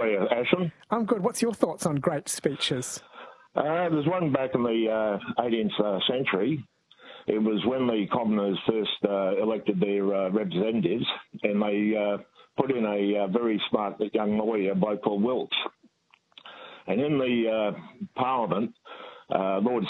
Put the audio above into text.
are you, Ashton? I'm good. What's your thoughts on great speeches? There's one back in the 18th century. It was when the commoners first elected their representatives, and they put in a very smart young lawyer, a bloke called Wilkes. And in the Parliament, Lord